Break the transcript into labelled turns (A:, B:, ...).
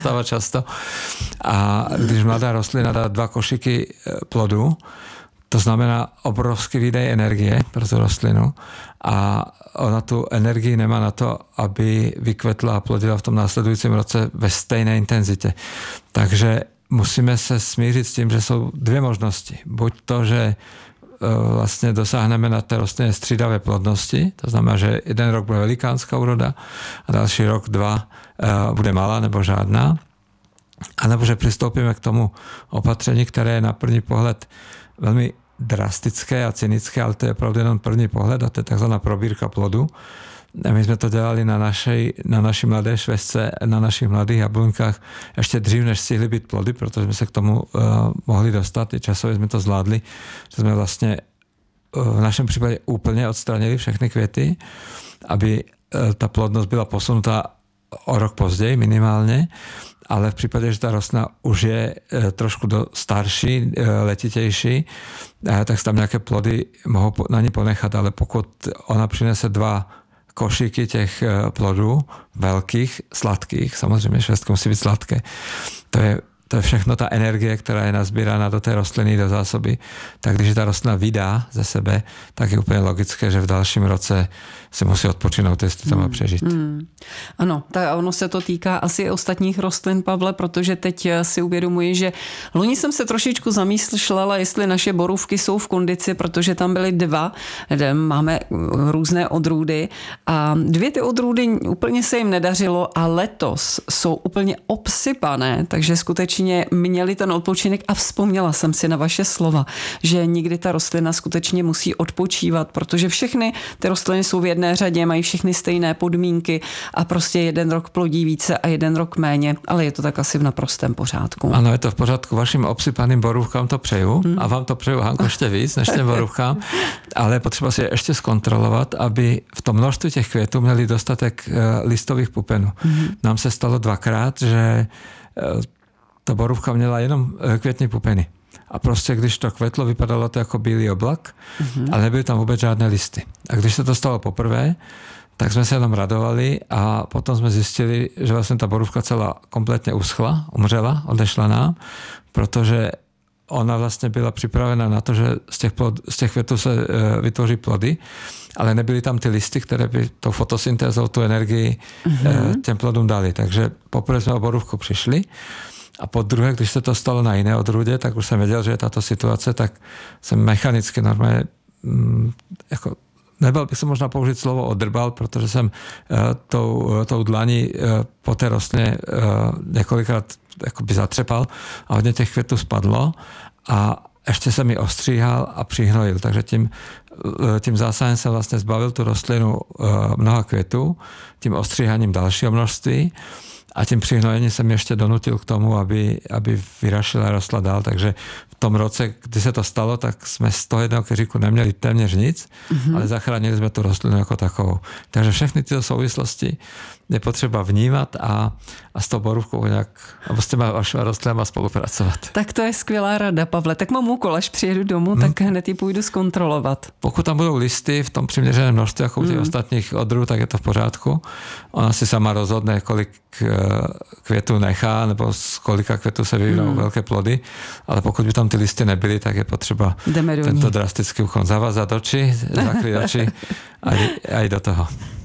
A: stáva často. A když mladá rostlina dá 2 košíky plodu, to znamená obrovský výdej energie pro tu rostlinu a ona tu energii nemá na to, aby vykvetla a plodila v tom následujícím roce ve stejné intenzitě. Takže musíme se smířit s tím, že jsou 2 možnosti. Buď to, že vlastně dosáhneme na té rostlině střídavé plodnosti, to znamená, že jeden rok bude velikánská úroda a další rok, 2 bude malá nebo žádná. A nebo že přistoupíme k tomu opatření, které je na první pohled velmi drastické a cynické, ale to je opravdu jenom první pohled a to je takzvaná probírka plodu. My jsme to dělali na naší mladé švestce, na našich mladých jablonkách ještě dřív, než stihly být plody, protože jsme se k tomu mohli dostat. I časově jsme to zvládli, že jsme vlastně v našem případě úplně odstranili všechny květy, aby ta plodnost byla posunutá o rok později minimálně, ale v případě, že ta rostlina už je trošku starší, letitější, tak se tam nějaké plody mohou na ní ponechat, ale pokud ona přinese 2 košíky těch plodů, velkých, sladkých, samozřejmě švestky musí být sladké, to je všechno ta energie, která je nazbírána do té rostliny, do zásoby, tak když ta rostlina vydá ze sebe, tak je úplně logické, že v dalším roce se musí odpočinout, jestli to má přežít.
B: Ano, tak ono se to týká asi i ostatních rostlin, Pavle, protože teď si uvědomuji, že loni jsem se trošičku zamýšlela, jestli naše borůvky jsou v kondici, protože tam byly 2, máme různé odrůdy a 2 ty odrůdy úplně se jim nedařilo a letos jsou úplně obsypané, takže skutečně měli ten odpočinek a vzpomněla jsem si na vaše slova, že nikdy ta rostlina skutečně musí odpočívat, protože všechny ty rostliny jsou v jedné řadě, mají všechny stejné podmínky a prostě jeden rok plodí více a jeden rok méně, ale je to tak asi v naprostém pořádku.
A: Ano, je to v pořádku. Vašim obsypaným borůvkám to přeju a vám to přeju, Hanko, ještě víc než těm borůvkám, ale potřeba si je ještě zkontrolovat, aby v tom množství těch květů měli dostatek listových pupenů. Nám se stalo 2krát, že ta borůvka měla jenom květní pupeny. A prostě když to kvetlo, vypadalo to jako bílý oblak, ale nebyly tam vůbec žádné listy. A když se to stalo poprvé, tak jsme se jenom radovali a potom jsme zjistili, že vlastně ta borůvka celá kompletně uschla, umřela, odešla nám, protože ona vlastně byla připravena na to, že z těch květů se vytvoří plody, ale nebyly tam ty listy, které by tou fotosyntézou tu energii těm plodům dali. Takže poprvé jsme o borůvku přišli a po druhé, když se to stalo na jiné odrůdě, tak už jsem věděl, že je tato situace, tak jsem mechanicky normálně jako nebyl bych se možná použít slovo odrbal, protože jsem tou dlaní po té rostlině několikrát jakoby zatřepal a hodně těch květů spadlo a ještě jsem ji ostříhal a přihnojil. Takže tím zásahem jsem vlastně zbavil tu rostlinu mnoha květů, tím ostříháním dalšího množství a tím přihnojením jsem ještě donutil k tomu, aby vyrašila a rostla dál. Takže v tom roce, kdy se to stalo, tak jsme z toho jednoho keříku neměli téměř nic, ale zachránili jsme tu rostlinu jako takovou. Takže všechny tyto souvislosti je potřeba vnímat a s tou borůvkou nějak, nebo s těma vašimi rostlinama spolupracovat.
B: Tak to je skvělá rada, Pavle. Tak mám úkol, až přijedu domů, tak hned ji půjdu zkontrolovat.
A: Pokud tam budou listy v tom přiměřeném množství, jako u těch ostatních odrůd, tak je to v pořádku. Ona si sama rozhodne, kolik květů nechá, nebo z kolika květů se vyvinou velké plody, ale pokud by tam ty listy nebyly, tak je potřeba tento drastický úkon zavázat oči, zakryt oči a jít do toho.